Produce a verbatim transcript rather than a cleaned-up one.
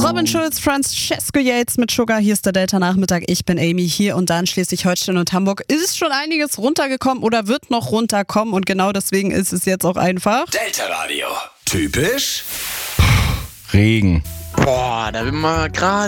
Robin Schulz, Francesco Yates mit Sugar. Hier ist der Delta-Nachmittag. Ich bin Amy. Hier und da in Schleswig-Holstein und Hamburg ist schon einiges runtergekommen oder wird noch runterkommen. Und genau deswegen ist es jetzt auch einfach Delta Radio. Typisch Regen. Boah, da bin mal gerade